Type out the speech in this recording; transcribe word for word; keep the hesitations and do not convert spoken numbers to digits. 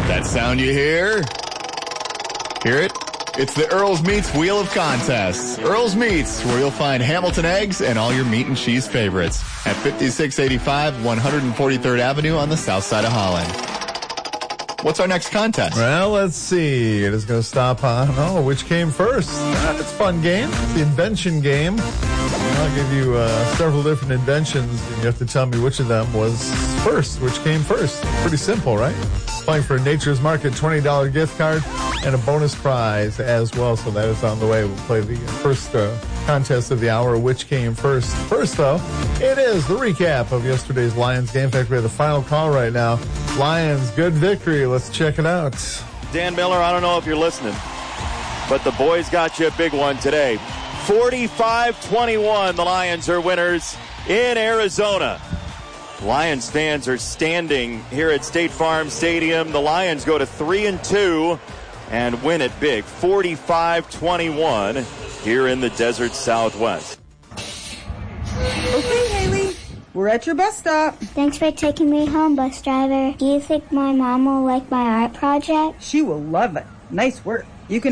That sound you hear? Hear it? It's the Earl's Meats Wheel of Contests. Earl's Meats, where you'll find Hamilton eggs and all your meat and cheese favorites at fifty-six eighty-five one forty-third Avenue on the south side of Holland. What's our next contest? Well, let's see. It is going to stop on, oh, which came first? Uh, it's a fun game. It's the invention game. I'll give you uh, several different inventions, and you have to tell me which of them was first, which came first. Pretty simple, right? Playing for Nature's Market twenty dollars gift card and a bonus prize as well, so that is on the way. We'll play the first uh, contest of the hour, which came first. First, though, it is the recap of yesterday's Lions game. In fact, we have the final call right now. Lions, good victory. Let's check it out. Dan Miller, I don't know if you're listening, but the boys got you a big one today. forty-five twenty-one, the Lions are winners in Arizona. Lions fans are standing here at State Farm Stadium. The Lions go to three and two and win it big, forty-five twenty-one here in the desert Southwest. Okay, Haley, we're at your bus stop. Thanks for taking me home, bus driver. Do you think my mom will like my art project? She will love it. Nice work. You can